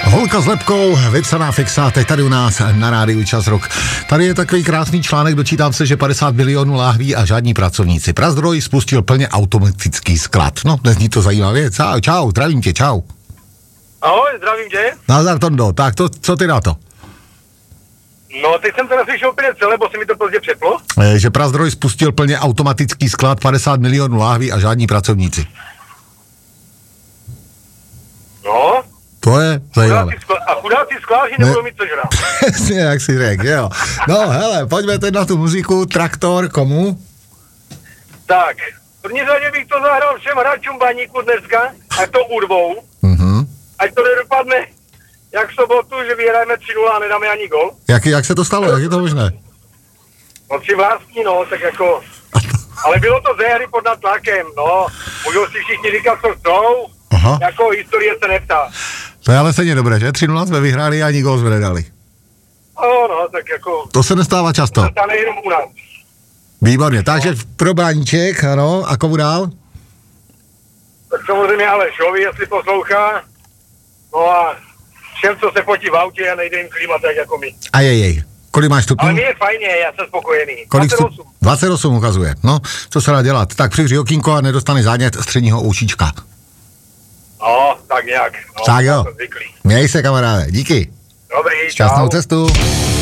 Holka s lebkou, vypsaná fixa, teď tady u nás na rádiu Čas Rock. Tady je takový krásný článek, dočítám se, že 50 milionů láhví a žádní pracovníci. Prazdroj spustil plně automatický sklad. No, nezní to zajímavě. Čau, zdravím tě, čau. Ahoj, zdravím tě. Nazdar, Tondo, tak to, co ty na to? No, teď jsem to neslyšel úplně celé, bo se mi to pozdě přeplo. Že Prazdroj spustil plně automatický sklad, 50 milionů láhví a žádní pracovníci. No. To je zajímavé. A chudáci skláři nebudou mít co žrát. Přesně, jak si řekl, jo. No, hele, pojďme teď na tu muziku. Traktor, komu? Tak, v první řadě bych to zahrál všem hráčům Baníku dneska, ať to urvou. Ať to nedopadne jak v sobotu, že vyhrajeme 3-0 a nedáme ani gol. Jak se to stalo? Jak je to možné? No, si vlastní, no, tak jako... Ale bylo to ze hry pod tlakem, no. Můžou si všichni říkat, co chcou. Aha. Jako historie se neptá. To je ale stejně dobré, že? 3-0 jsme vyhráli a ani gól jsme nedali. No, tak jako... To se nestává často. To se stane jenom u nás. Výborně, takže pro Báníček, ano, a komu dál? Tak samozřejmě Alešovi, jestli poslouchá. No a všem, co se potí v autě a nejde jim klima tak jako my. Ajejej. Kolik máš stupňů? Ale mi je fajně, já jsem spokojený. Kolik 28. 28 ukazuje. No, co se dá dělat? Tak přihří okýnko a nedostane zánět středního ušíčka. No, tak nějak. No, Tak jo. Zvyklý. Měj se, kamaráde. Díky. Dobrý, Šťastnou čau. cestu.